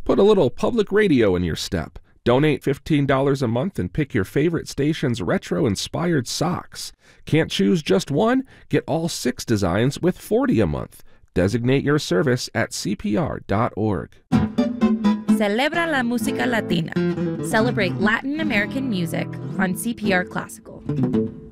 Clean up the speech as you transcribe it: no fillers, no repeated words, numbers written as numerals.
Put a little public radio in your step. Donate $15 a month and pick your favorite station's retro-inspired socks. Can't choose just one? Get all 6 designs with $40 a month. Designate your service at CPR.org. Celebra la música latina. Celebrate Latin American music on CPR Classical.